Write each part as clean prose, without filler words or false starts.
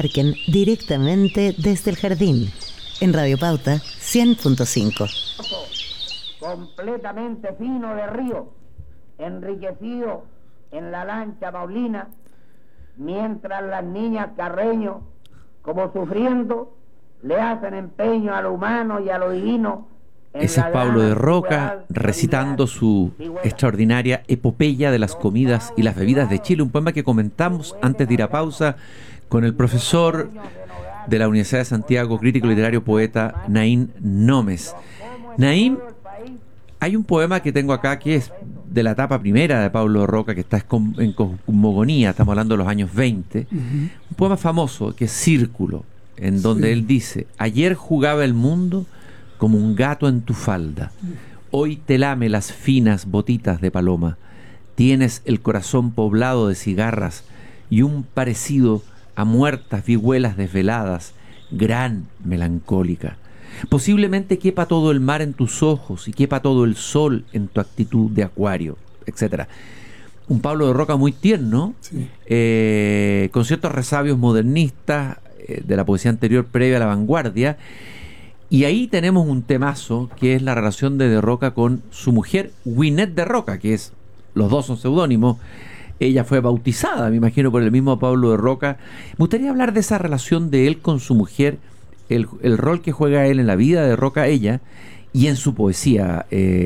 Directamente desde el jardín, en Radio Pauta 100.5. Completamente fino de río, enriquecido en la lancha Paulina, mientras las niñas Carreño, como sufriendo, le hacen empeño a lo humano y a lo divino. Ese es Pablo de Roca recitando su extraordinaria epopeya de las comidas y las bebidas de Chile, un poema que comentamos antes de ir a pausa con el profesor de la Universidad de Santiago, crítico literario, poeta Naim Nómez. Naim, hay un poema que tengo acá que es de la etapa primera de Pablo de Roca, que está en cosmogonía, estamos hablando de los años 20, un poema famoso que es Círculo, en donde él dice: ayer jugaba el mundo como un gato en tu falda, hoy te lame las finas botitas de paloma, tienes el corazón poblado de cigarras y un parecido a muertas vihuelas desveladas, gran melancólica. Posiblemente quepa todo el mar en tus ojos y quepa todo el sol en tu actitud de acuario, etc. Un Pablo de Roca muy tierno, con ciertos resabios modernistas de la poesía anterior previa a la vanguardia. Y ahí tenemos un temazo que es la relación de Roca con su mujer, Winnet de Roca, que es, los dos son seudónimos. Ella fue bautizada, me imagino, por el mismo Pablo de Roca. Me gustaría hablar de esa relación de él con su mujer, el rol que juega él en la vida de Roca, ella, y en su poesía,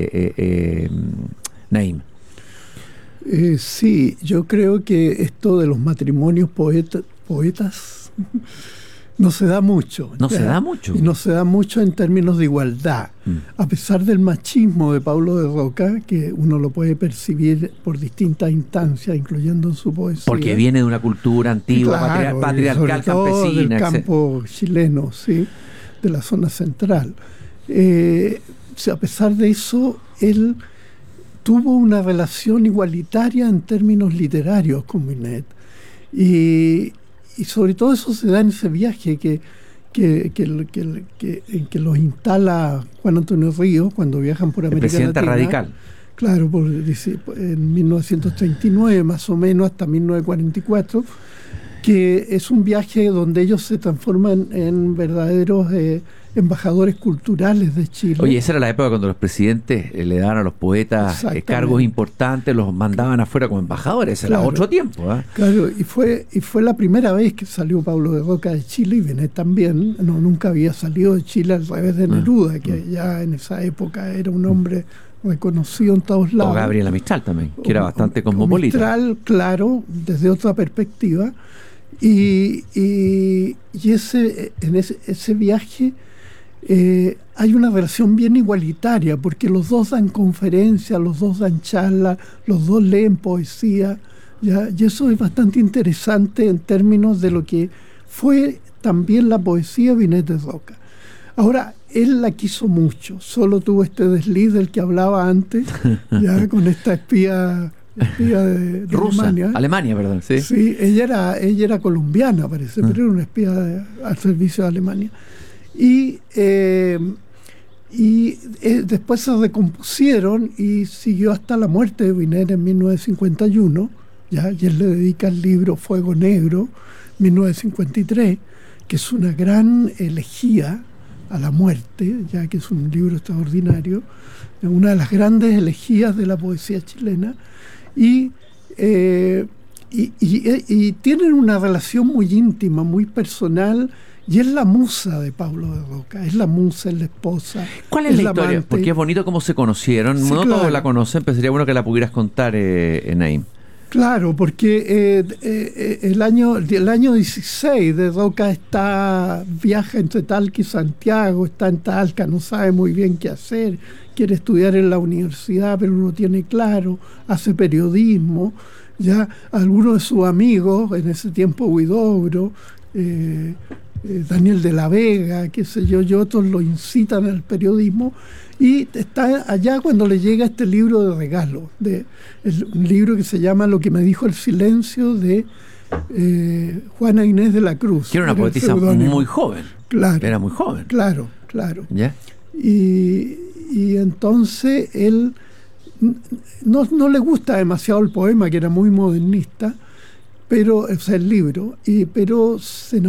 Naim. Sí, yo creo que esto de los matrimonios poetas no se da mucho. No se da mucho. Y no se da mucho en términos de igualdad. A pesar del machismo de Pablo de Roca, que uno lo puede percibir por distintas instancias, incluyendo en su poesía. Porque viene de una cultura antigua, claro, patriarcal, campesina. Del campo chileno, sí, de la zona central. A pesar de eso, él tuvo una relación igualitaria en términos literarios con Winnet. Y sobre todo eso se da en ese viaje que los instala Juan Antonio Ríos cuando viajan por América Latina. El presidente radical. Claro, en 1939 más o menos hasta 1944, que es un viaje donde ellos se transforman en verdaderos embajadores culturales de Chile. Oye, esa era la época cuando los presidentes le daban a los poetas cargos importantes, los mandaban afuera como embajadores. Era otro tiempo. Claro, y fue la primera vez que salió Pablo de Roca de Chile, y Winnet también. Nunca había salido de Chile, al revés de Neruda, que ya en esa época era un hombre reconocido en todos lados. O Gabriela Mistral también, que era bastante cosmopolita. Mistral, claro, desde otra perspectiva. Y en ese viaje hay una relación bien igualitaria, porque los dos dan conferencias, los dos dan charlas, los dos leen poesía, ¿ya? Y eso es bastante interesante en términos de lo que fue también la poesía de Winnet de Roca. Ahora, él la quiso mucho, solo tuvo este desliz del que hablaba antes, ya con esta espía de rusa, Alemania, perdón. Sí, ella era colombiana, parece, pero era una espía al servicio de Alemania. Y después se recompusieron y siguió hasta la muerte de Winnet en 1951, ¿ya? Y él le dedica el libro Fuego Negro, 1953, que es una gran elegía a la muerte, ya que es un libro extraordinario, una de las grandes elegías de la poesía chilena. Y tienen una relación muy íntima, muy personal, y es la musa de Pablo de Roca, es la musa, es la esposa. ¿Cuál es la historia? Amante. Porque es bonito cómo se conocieron, sí, no claro. Todos la conocen, pero sería bueno que la pudieras contar, Naim. Claro, porque el año 16 de Roca viaja entre Talca y Santiago, está en Talca, no sabe muy bien qué hacer, quiere estudiar en la universidad, pero no tiene claro, hace periodismo. Ya algunos de sus amigos, en ese tiempo Huidobro, Daniel de la Vega, qué sé yo, y otros lo incitan al periodismo, y está allá cuando le llega este libro de regalo, un libro que se llama Lo que me dijo el silencio, de Juana Inés de la Cruz. Que era una poetisa muy joven. Claro. Era muy joven. Claro. ¿Ya? Y entonces él no le gusta demasiado el poema, que era muy modernista, pero, o sea, el libro, pero se